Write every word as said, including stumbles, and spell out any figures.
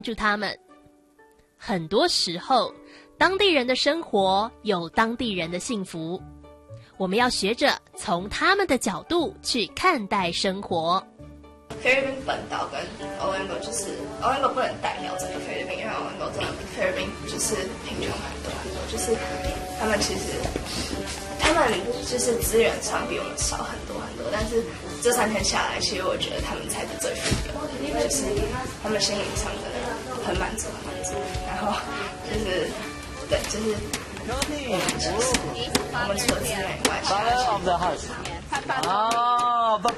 助他们。很多时候，当地人的生活有当地人的幸福，我们要学着从他们的角度去看待生活。 菲律宾本岛跟 Olango 就是 Olango 不能代表整个菲律宾，因为 Olango 真的菲律宾就是贫穷很多很多，就是他们其实他们就是资源上比我们少很多很多，但是这三天下来，其实我觉得他们才是最富有的，就是他们心灵上真的很满足很满足，然后就是对，就是我们就是我们除了资源以外，其他其实哦，